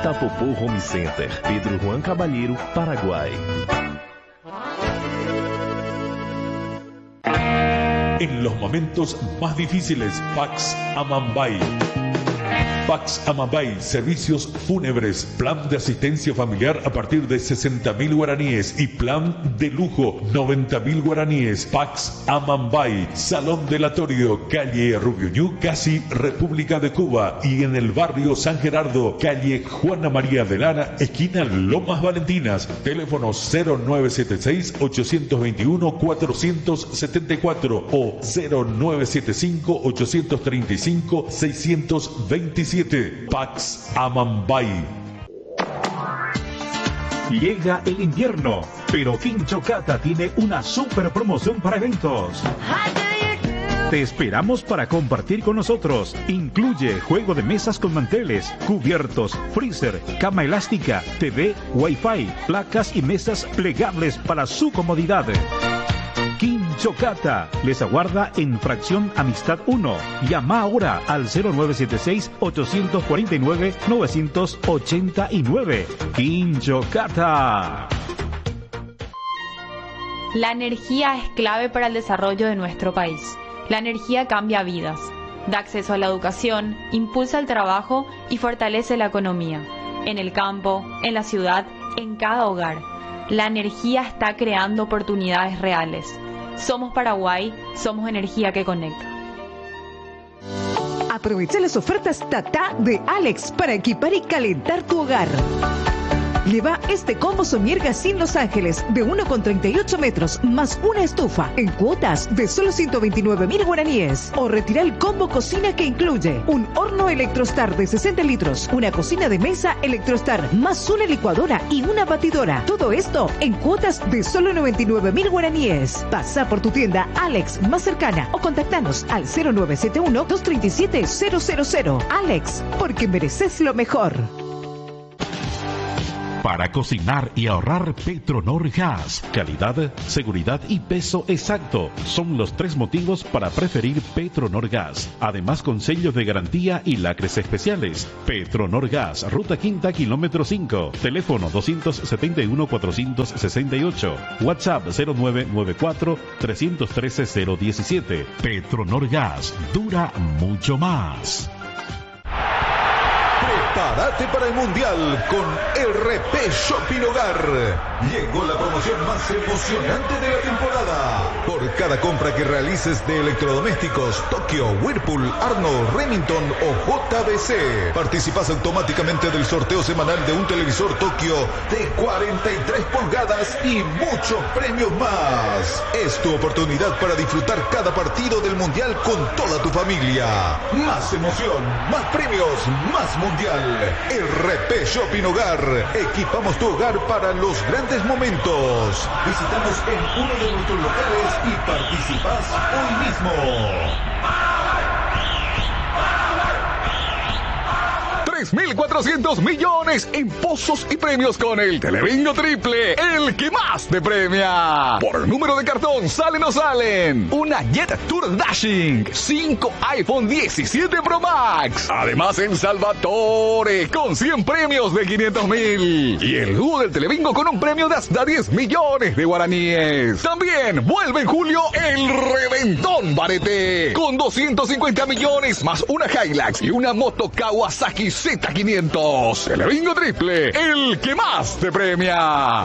Itapopô Home Center, Pedro Juan Cabalheiro, Paraguay. En los momentos más difíciles, Pax Amambay. Pax Amambay, servicios fúnebres, plan de asistencia familiar a partir de 60.000 guaraníes y plan de lujo 90.000 guaraníes. Pax Amambay, Salón Delatorio, calle Rubiuñú, casi República de Cuba, y en el barrio San Gerardo, calle Juana María de Lara, esquina Lomas Valentinas. Teléfono 0976-821-474 o 0975-835-627. Pax Amambay. Llega el invierno, pero Quinchocata tiene una super promoción para eventos. Te esperamos para compartir con nosotros. Incluye juego de mesas con manteles, cubiertos, freezer, cama elástica, TV, Wi-Fi, placas y mesas plegables para su comodidad. Quinchocata les aguarda en Fracción Amistad 1. Llama ahora al 0976-849-989. Quinchocata. La energía es clave para el desarrollo de nuestro país. La energía cambia vidas, da acceso a la educación, impulsa el trabajo y fortalece la economía. En el campo, en la ciudad, en cada hogar. La energía está creando oportunidades reales. Somos Paraguay, somos energía que conecta. Aprovecha las ofertas Tata de Alex para equipar y calentar tu hogar. Lleva este combo Somier Gassin Los Ángeles de 1,38 metros más una estufa en cuotas de solo 129.000 guaraníes. O retira el combo cocina que incluye un horno Electrostar de 60 litros, una cocina de mesa Electrostar más una licuadora y una batidora. Todo esto en cuotas de solo 99.000 guaraníes. Pasa por tu tienda Alex más cercana o contactanos al 0971-237-000. Alex, porque mereces lo mejor. Para cocinar y ahorrar, Petronor Gas. Calidad, seguridad y peso exacto son los 3 motivos para preferir Petronor Gas. Además, con sellos de garantía y lacres especiales. Petronor Gas, Ruta Quinta, kilómetro 5. Teléfono 271-468. WhatsApp 0994-313-017. Petronor Gas, dura mucho más. Prepárate para el Mundial con RP Shopping Hogar. Llegó la promoción más emocionante de la temporada. Por cada compra que realices de electrodomésticos, Tokio, Whirlpool, Arnold, Remington o JBC, participas automáticamente del sorteo semanal de un televisor Tokio de 43 pulgadas y muchos premios más. Es tu oportunidad para disfrutar cada partido del Mundial con toda tu familia. Más emoción, más premios, más Mundial. RP Shopping Hogar. Equipamos tu hogar para los grandes momentos. Visitamos en uno de nuestros locales y participas hoy mismo. 3.400 millones en pozos y premios con el Telebingo Triple, el que más te premia. Por número de cartón, ¿salen o salen? Una Jet Tour Dashing, 5 iPhone 17 Pro Max. Además en Salvatore, con 100 premios de 500.000. Y el dúo del Telebingo con un premio de hasta 10 millones de guaraníes. También vuelve en julio el Reventón Barete, con 250 millones más una Hilux y una moto Kawasaki Z500. Telebingo Triple, el que más te premia.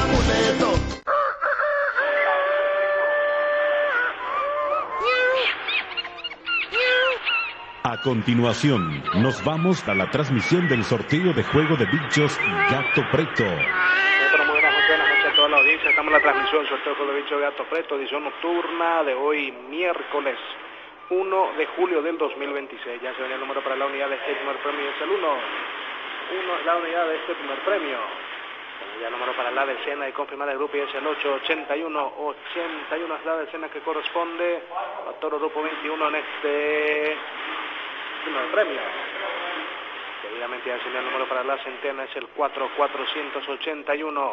A continuación, nos vamos a la transmisión del sorteo de juego de bichos Gato Preto. Muy buenas noches a toda la audiencia. Estamos en la transmisión del sorteo de juego de bichos Gato Preto, edición nocturna de hoy, miércoles 1 de julio del 2026. Ya se venía el número para la unidad de este primer premio, es el 1. 1 es la unidad de este primer premio. Ya el número para la decena y confirmar el grupo y es el 881. 81 es la decena que corresponde a Toro Grupo 21 en este primer premio. Seguidamente ya se venía el número para la centena, es el 481.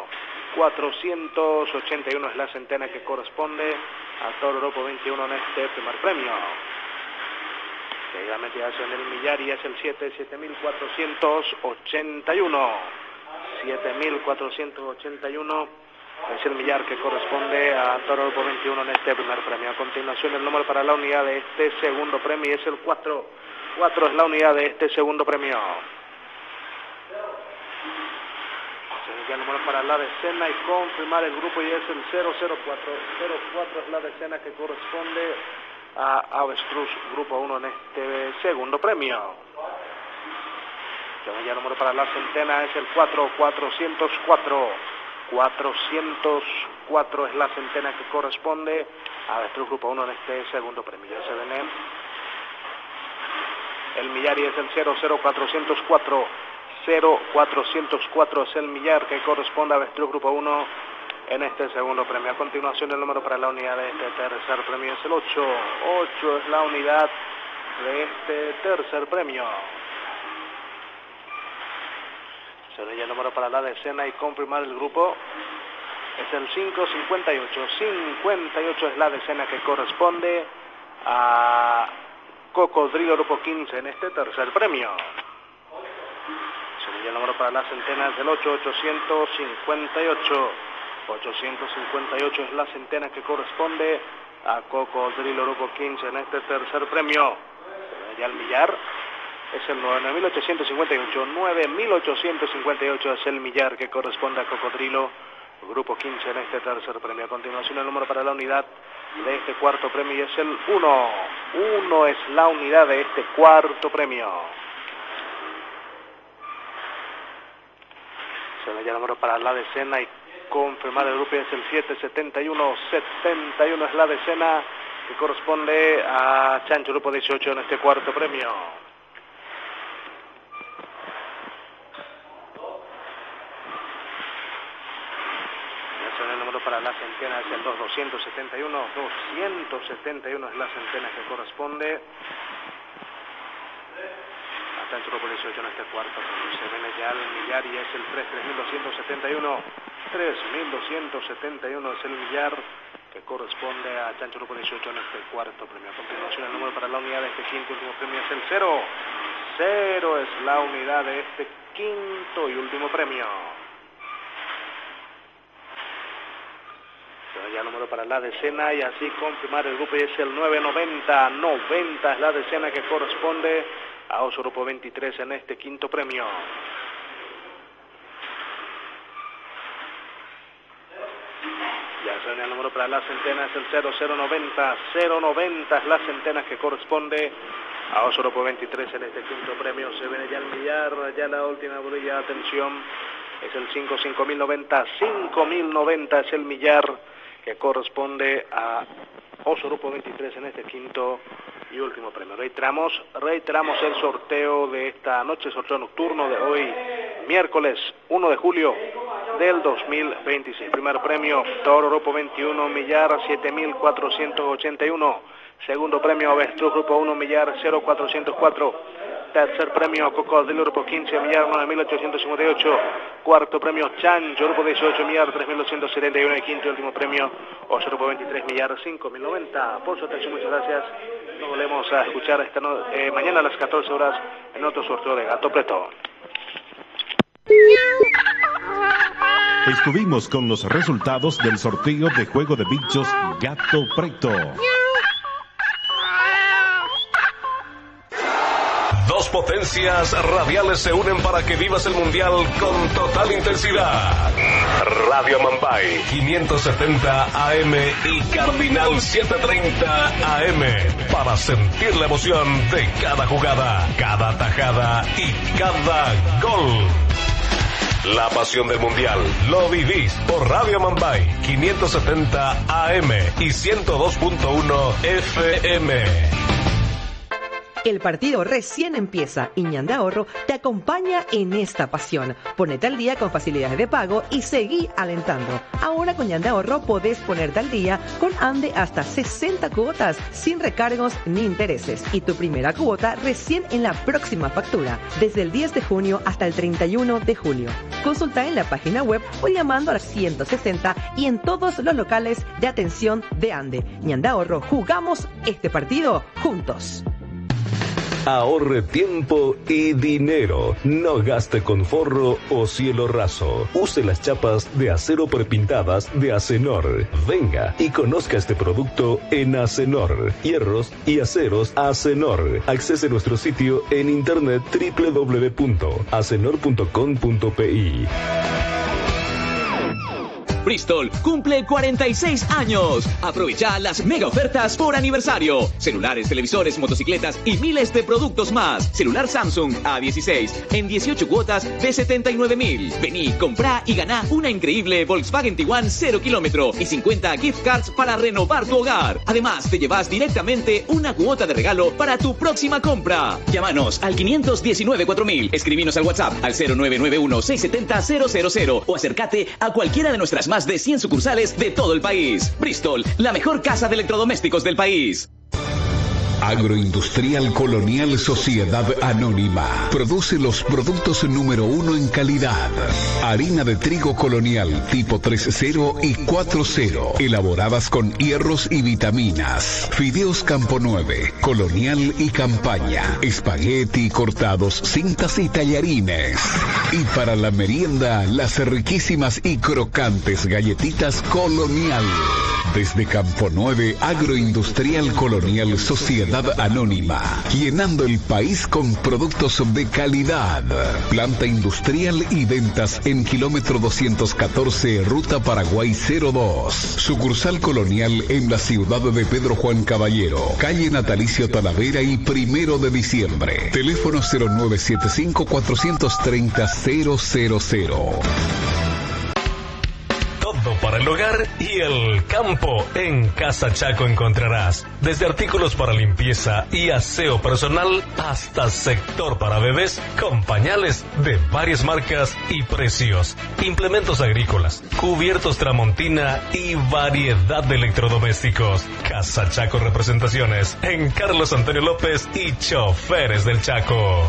481 es la centena que corresponde a Toro Grupo 21 en este primer premio. Seguidamente ya en el millar y es el 7481. 7481 es el millar que corresponde a Toro Grupo 21 en este primer premio. A continuación el número para la unidad de este segundo premio es el 4. 4 es la unidad de este segundo premio. El número para la decena y confirmar el grupo y es el 004. 04 es la decena que corresponde a Avestruz Grupo 1 en este segundo premio. El número para la centena es el 404. 404 es la centena que corresponde a Avestruz Grupo 1 en este segundo premio. Ya se ven el millar y es el 00404. 0404 es el millar que corresponde a Avestruz Grupo 1 en este segundo premio. A continuación el número para la unidad de este tercer premio es el 8. 8 es la unidad de este tercer premio. Se le el número para la decena y confirmar el grupo es el 558. 58 es la decena que corresponde a Cocodrilo Grupo 15 en este tercer premio. El número para la centena es el 8858. 858 es la centena que corresponde a Cocodrilo Grupo 15 en este tercer premio. Ya el millar es el 9858. 9858 es el millar que corresponde a Cocodrilo Grupo 15 en este tercer premio. A continuación el número para la unidad de este cuarto premio es el 1. 1 es la unidad de este cuarto premio. Se le llama número para la decena y confirmar el grupo es el 771. 71 es la decena que corresponde a Chancho Grupo 18 en este cuarto premio. El número para la centena es el 271. 271 es la centena que corresponde Chancho Grupo 18 en este cuarto premio. Se viene ya el millar y es el 3271. 3271 es el millar que corresponde a Chancho Grupo 18 en este cuarto premio. A continuación el número para la unidad de este quinto y último premio es el 0. 0 es la unidad de este quinto y último premio. Ya el número para la decena y así confirmar el grupo y es el 990. 90 es la decena que corresponde a Oso Grupo 23 en este quinto premio. Ya suena el número para la centena es el 0090. 090 es la centena que corresponde a Oso Grupo 23 en este quinto premio. Se viene ya el millar, ya la última bolilla, atención, es el 5090. 5090 es el millar que corresponde a Oso Grupo 23 en este quinto y último premio. Reiteramos el sorteo de esta noche, sorteo nocturno de hoy, miércoles 1 de julio del 2026. Primer premio, Toro Grupo 21, millar 7481. Segundo premio, Avestruz Grupo 1, millar 0404. Tercer premio, Cocodrilo Grupo 15, millar 9858. Cuarto premio, Chancho Grupo 18, millar 3271. Y quinto y último premio, Oso Grupo 23, millar 5090. Por su atención, muchas gracias. Nos volvemos a escuchar mañana a las 14 horas en otro sorteo de Gato Preto. Estuvimos con los resultados del sorteo de juego de bichos Gato Preto. Dos potencias radiales se unen para que vivas el mundial con total intensidad. Radio Amambay 570 AM y Cardinal 730 AM para sentir la emoción de cada jugada, cada tajada y cada gol. La pasión del mundial lo vivís por Radio Amambay 570 AM y 102.1 FM. El partido recién empieza y Ñandahorro te acompaña en esta pasión. Ponete al día con facilidades de pago y seguí alentando. Ahora con Ñandahorro podés ponerte al día con Ande hasta 60 cuotas sin recargos ni intereses. Y tu primera cuota recién en la próxima factura, desde el 10 de junio hasta el 31 de julio. Consulta en la página web o llamando al 160 y en todos los locales de atención de Ande. Ñandahorro, jugamos este partido juntos. Ahorre tiempo y dinero. No gaste con forro o cielo raso. Use las chapas de acero prepintadas de Acenor. Venga y conozca este producto en Acenor. Hierros y aceros Acenor. Accese a nuestro sitio en internet www.acenor.com.pi. Bristol cumple 46 años. Aprovecha las mega ofertas por aniversario. Celulares, televisores, motocicletas y miles de productos más. Celular Samsung A16 en 18 cuotas de 79.000. Vení, comprá y ganá una increíble Volkswagen Tiguan 0 kilómetro y 50 gift cards para renovar tu hogar. Además, te llevas directamente una cuota de regalo para tu próxima compra. Llámanos al 519-4000. Escribinos al WhatsApp al 0991-670-000 o acércate a cualquiera de nuestras más de 100 sucursales de todo el país. Bristol, la mejor casa de electrodomésticos del país. Agroindustrial Colonial Sociedad Anónima produce los productos número 1 en calidad. Harina de trigo colonial tipo 3.0 y 4.0, elaboradas con hierros y vitaminas. Fideos Campo 9, colonial y campaña. Espagueti cortados, cintas y tallarines. Y para la merienda, las riquísimas y crocantes galletitas colonial. Desde Campo 9, Agroindustrial Colonial Sociedad Anónima, llenando el país con productos de calidad. Planta industrial y ventas en kilómetro 214, Ruta Paraguay 02. Sucursal colonial en la ciudad de Pedro Juan Caballero, calle Natalicio Talavera y 1 de diciembre. Teléfono 0975-430-000. Para el hogar y el campo. En Casa Chaco encontrarás desde artículos para limpieza y aseo personal hasta sector para bebés con pañales de varias marcas y precios, implementos agrícolas, cubiertos Tramontina y variedad de electrodomésticos. Casa Chaco Representaciones en Carlos Antonio López y Choferes del Chaco.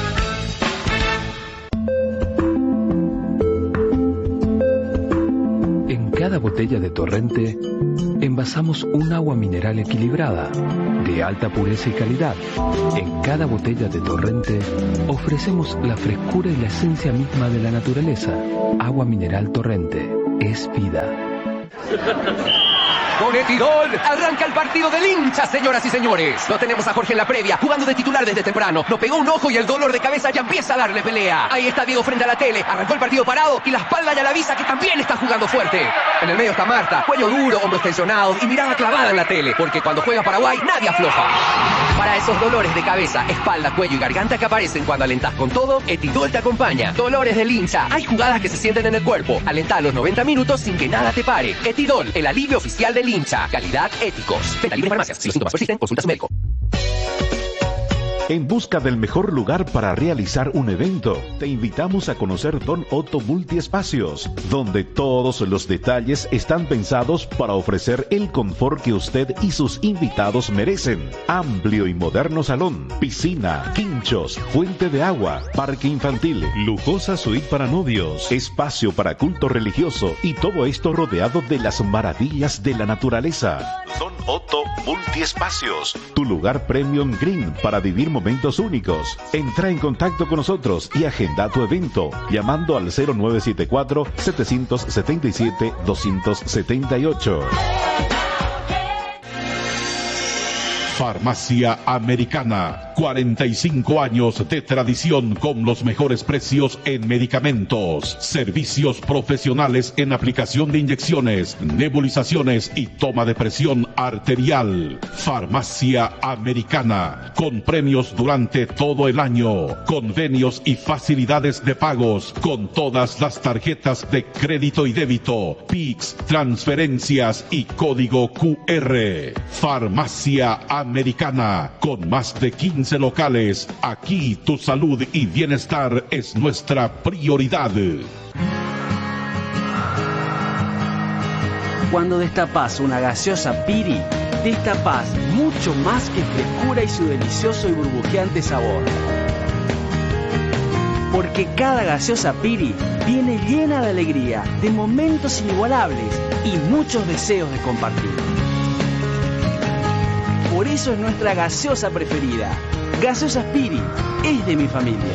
En cada botella de Torrente envasamos un agua mineral equilibrada, de alta pureza y calidad. En cada botella de Torrente ofrecemos la frescura y la esencia misma de la naturaleza. Agua mineral Torrente es vida. Con Etidol arranca el partido del hincha, señoras y señores. Lo tenemos a Jorge en la previa, jugando de titular desde temprano. Nos pegó un ojo y el dolor de cabeza ya empieza a darle pelea. Ahí está Diego frente a la tele, arrancó el partido parado y la espalda ya le avisa que también está jugando fuerte. En el medio está Marta, cuello duro, hombros tensionados y mirada clavada en la tele, porque cuando juega Paraguay nadie afloja. Para esos dolores de cabeza, espalda, cuello y garganta que aparecen cuando alentás con todo, Etidol te acompaña. Dolores del hincha, hay jugadas que se sienten en el cuerpo. Alentá los 90 minutos sin que nada te pare. Etidol, el alivio oficial del hincha. Calidad, éticos. Venta libre en farmacias. Si los síntomas persisten, consulta a su médico. En busca del mejor lugar para realizar un evento, te invitamos a conocer Don Otto Multiespacios, donde todos los detalles están pensados para ofrecer el confort que usted y sus invitados merecen. Amplio y moderno salón, piscina, quinchos, fuente de agua, parque infantil, lujosa suite para novios, espacio para culto religioso y todo esto rodeado de las maravillas de la naturaleza. Don Otto Multiespacios, tu lugar premium green para vivir momentos únicos. Entra en contacto con nosotros y agenda tu evento llamando al 0974-777-278. Farmacia Americana, 45 años de tradición con los mejores precios en medicamentos, servicios profesionales en aplicación de inyecciones, nebulizaciones y toma de presión arterial. Farmacia Americana, con premios durante todo el año, convenios y facilidades de pagos con todas las tarjetas de crédito y débito, PIX, transferencias y código QR. Farmacia Americana, con más de 15 locales. Aquí tu salud y bienestar es nuestra prioridad. Cuando destapas una gaseosa Piri, destapas mucho más que frescura y su delicioso y burbujeante sabor. Porque cada gaseosa Piri viene llena de alegría, de momentos inigualables y muchos deseos de compartir. Por eso es nuestra gaseosa preferida. Gaseosa Piri es de mi familia.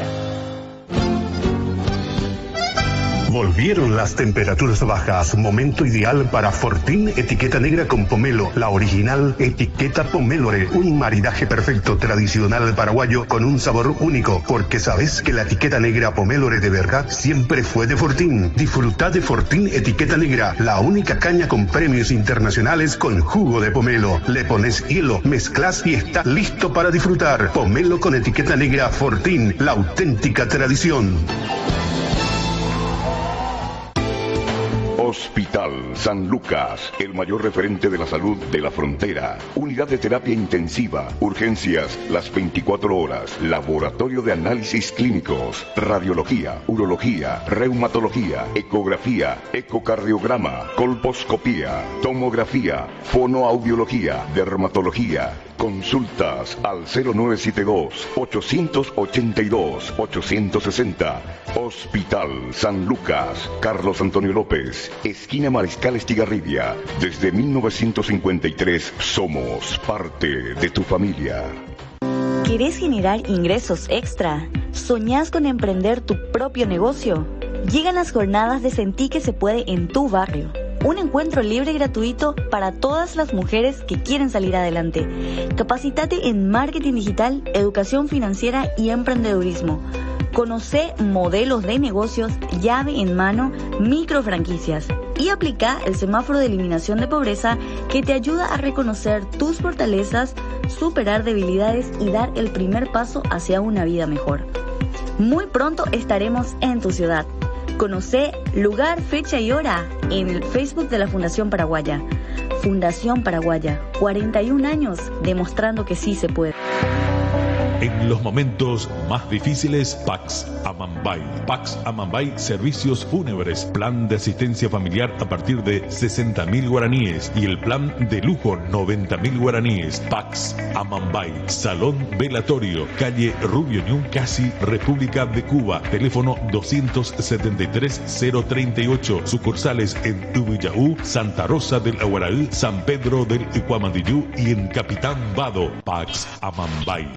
Volvieron las temperaturas bajas, momento ideal para Fortín etiqueta negra con pomelo, la original etiqueta Pomélore, un maridaje perfecto tradicional paraguayo con un sabor único, porque sabes que la etiqueta negra Pomélore de verdad siempre fue de Fortín. Disfruta de Fortín etiqueta negra, la única caña con premios internacionales con jugo de pomelo. Le pones hielo, mezclas y está listo para disfrutar. Pomelo con etiqueta negra Fortín, la auténtica tradición. Hospital San Lucas, el mayor referente de la salud de la frontera. Unidad de terapia intensiva, urgencias las 24 horas, laboratorio de análisis clínicos, radiología, urología, reumatología, ecografía, ecocardiograma, colposcopía, tomografía, fonoaudiología, dermatología. Consultas al 0972-882-860. Hospital San Lucas, Carlos Antonio López, esquina Mariscal Estigarribia. Desde 1953 somos parte de tu familia. ¿Querés generar ingresos extra? ¿Soñás con emprender tu propio negocio? Llegan las jornadas de Sentí que se puede en tu barrio. Un encuentro libre y gratuito para todas las mujeres que quieren salir adelante. Capacítate en marketing digital, educación financiera y emprendedurismo. Conoce modelos de negocios, llave en mano, microfranquicias. Y aplica el semáforo de eliminación de pobreza que te ayuda a reconocer tus fortalezas, superar debilidades y dar el primer paso hacia una vida mejor. Muy pronto estaremos en tu ciudad. Conoce lugar, fecha y hora en el Facebook de la Fundación Paraguaya. Fundación Paraguaya, 41 años demostrando que sí se puede. En los momentos más difíciles, Pax Amambay. Pax Amambay, servicios fúnebres, plan de asistencia familiar a partir de 60.000 guaraníes y el plan de lujo 90.000 guaraníes. Pax Amambay, salón velatorio, calle Rubio Ñuncasi, República de Cuba, teléfono 273-038, sucursales en Tumillaú, Santa Rosa del Aguaraú, San Pedro del Cuamandillú y en Capitán Vado. Pax Amambay.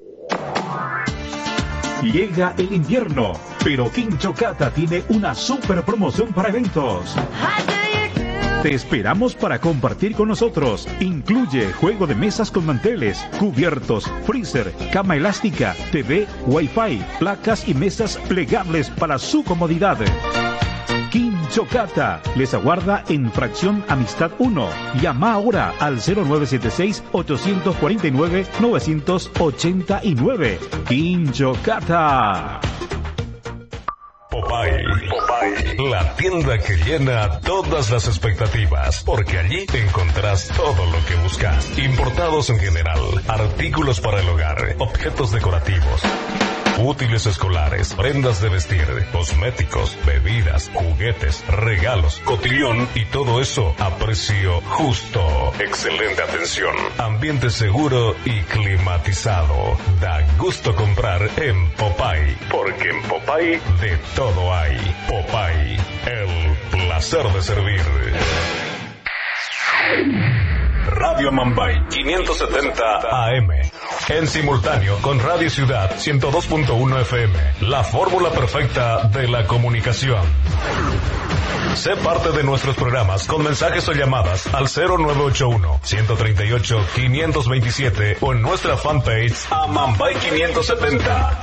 Llega el invierno, pero Quinchocata tiene una super promoción para eventos. Te esperamos para compartir con nosotros. Incluye juego de mesas con manteles, cubiertos, freezer, cama elástica, TV, Wi-Fi, placas y mesas plegables para su comodidad. Quinchocata les aguarda en Fracción Amistad 1. Llama ahora al 0976-849-989. Quinchocata. Popeye, la tienda que llena todas las expectativas, porque allí encontrás todo lo que buscas. Importados en general, artículos para el hogar, objetos decorativos, útiles escolares, prendas de vestir, cosméticos, bebidas, juguetes, regalos, cotillón y todo eso a precio justo. Excelente atención, ambiente seguro y climatizado. Da gusto comprar en Popeye, porque en Popeye de todo hay. Popeye, el placer de servir. Radio Mambay 570 AM. En simultáneo con Radio Ciudad 102.1 FM. La fórmula perfecta de la comunicación. Sé parte de nuestros programas con mensajes o llamadas al 0981-138-527 o en nuestra fanpage Amambay 570.